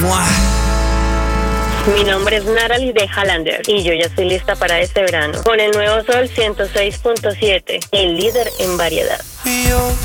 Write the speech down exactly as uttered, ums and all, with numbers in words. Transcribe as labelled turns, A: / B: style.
A: ¡Mua!
B: Mi nombre es Natalie de Halander y yo ya estoy lista para este verano. Con el nuevo Sol ciento seis punto siete, el líder en variedad.
C: Y yo